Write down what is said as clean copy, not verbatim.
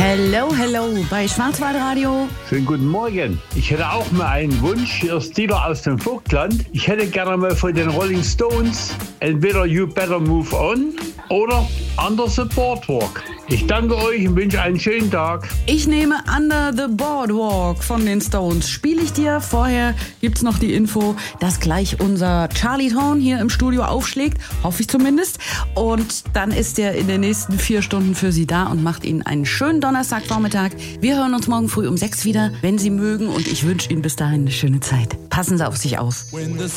Hello bei Schwarzwaldradio. Schönen guten Morgen. Ich hätte auch mal einen Wunsch. Hier ist Dieter aus dem Vogtland. Ich hätte gerne mal von den Rolling Stones entweder You Better Move On oder Under the Boardwalk. Ich danke euch und wünsche einen schönen Tag. Ich nehme Under the Boardwalk von den Stones. Spiele ich dir. Vorher gibt's noch die Info, dass gleich unser Charlie Tone hier im Studio aufschlägt. Hoffe ich zumindest. Und dann ist er in den nächsten 4 Stunden für Sie da und macht Ihnen einen schönen Donnerstagvormittag. Wir hören uns morgen früh um 6 wieder, wenn Sie mögen. Und ich wünsche Ihnen bis dahin eine schöne Zeit. Passen Sie auf sich auf.